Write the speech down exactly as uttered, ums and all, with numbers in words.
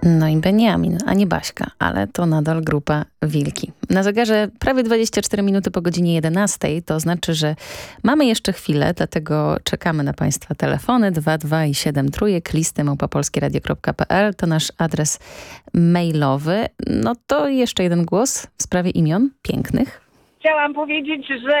No i Beniamin, a nie Baśka, ale to nadal grupa Wilki. Na zegarze prawie dwadzieścia cztery minuty po godzinie jedenastej, to znaczy, że mamy jeszcze chwilę, dlatego czekamy na Państwa telefony dwa dwa i siedem trójek, listy małpa polskieradio kropka p l, to nasz adres mailowy. No to jeszcze jeden głos w sprawie imion pięknych. Chciałam powiedzieć, że